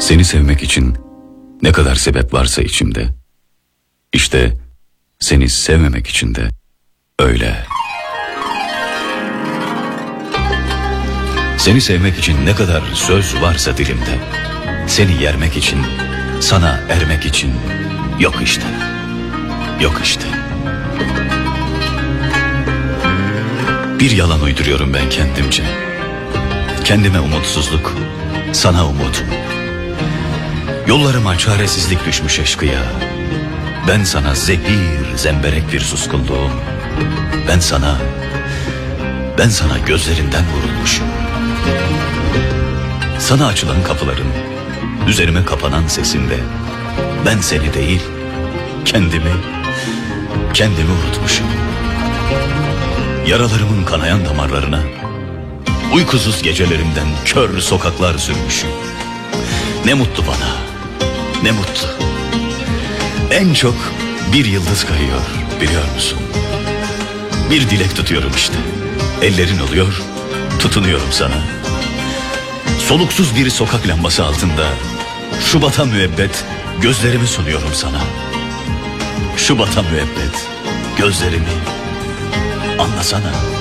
Seni sevmek için ne kadar sebep varsa içimde, İşte seni sevmemek için de öyle. Seni sevmek için ne kadar söz varsa dilimde, seni yermek için, sana ermek için yok işte. Yok işte. Bir yalan uyduruyorum ben kendimce. Kendime umutsuzluk, sana umudum. Yollarıma çaresizlik düşmüş eşkıya. Ben sana zehir, zemberek bir suskunluğum. Ben sana gözlerinden vurulmuşum. Sana açılan kapıların, üzerime kapanan sesinde ben seni değil, kendimi unutmuşum. Yaralarımın kanayan damarlarına, uykusuz gecelerimden kör sokaklar sürmüşüm. Ne mutlu bana, ne mutlu. En çok bir yıldız kayıyor, biliyor musun? Bir dilek tutuyorum işte. Ellerin oluyor, tutunuyorum sana. Soluksuz bir sokak lambası altında Şubat'a müebbet gözlerimi sunuyorum sana. Şubat'a müebbet gözlerimi anlasana.